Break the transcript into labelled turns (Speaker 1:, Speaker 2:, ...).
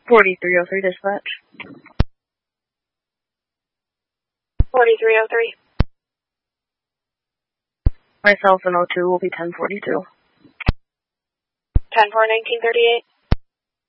Speaker 1: 4303 dispatch.
Speaker 2: 4303.
Speaker 1: Myself and O2 will be 1042.
Speaker 2: 10-4-1938.